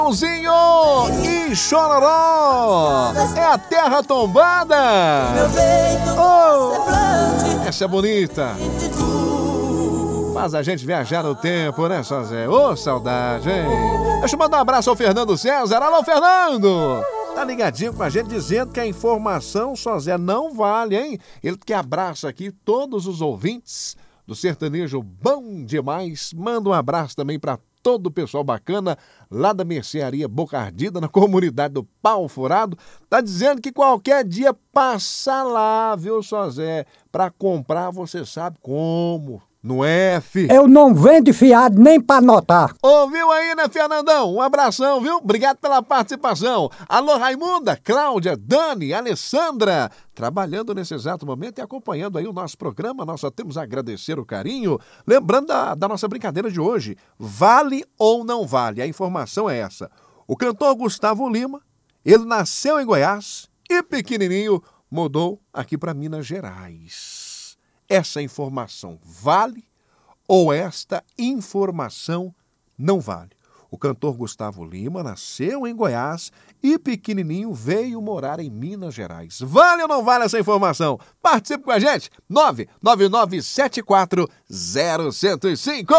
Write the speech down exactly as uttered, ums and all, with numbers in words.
Zinho e Chororó, é a terra tombada. Oh, essa é bonita. Faz a gente viajar no tempo, né, só Zé? Ô, oh, saudade, hein? Deixa eu mandar um abraço ao Fernando César. Alô, Fernando! Tá ligadinho com a gente dizendo que a informação, só Zé, não vale, hein? Ele que abraça aqui todos os ouvintes do sertanejo bom demais. Manda um abraço também pra todo o pessoal bacana lá da mercearia Boca Ardida, na comunidade do Pau Furado. Tá dizendo que qualquer dia passa lá, viu, só Zé? Pra comprar, você sabe como. No F. Eu não vendo fiado nem pra anotar. Ouviu aí, né, Fernandão? Um abração, viu? Obrigado pela participação. Alô, Raimunda, Cláudia, Dani, Alessandra, trabalhando nesse exato momento e acompanhando aí o nosso programa. Nós só temos a agradecer o carinho. Lembrando da, da nossa brincadeira de hoje. Vale ou não vale? A informação é essa. O cantor Gustavo Lima, ele nasceu em Goiás e pequenininho mudou aqui para Minas Gerais. Essa informação vale ou esta informação não vale? O cantor Gustavo Lima nasceu em Goiás e pequenininho veio morar em Minas Gerais. Vale ou não vale essa informação? Participe com a gente, nove nove nove sete quatro zero zero zero cinco.